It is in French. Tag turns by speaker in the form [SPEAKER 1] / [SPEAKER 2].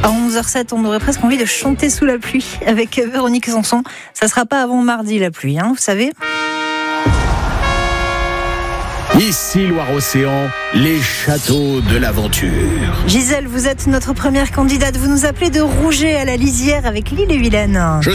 [SPEAKER 1] À 11h07, on aurait presque envie de chanter sous la pluie avec Véronique Sanson. Ça sera pas avant mardi la pluie, vous savez.
[SPEAKER 2] Ici Loire-Océan, les châteaux de l'aventure.
[SPEAKER 1] Gisèle, vous êtes notre première candidate. Vous nous appelez de Rouget à la Lisière avec l'Ille-et-Vilaine.
[SPEAKER 2] Je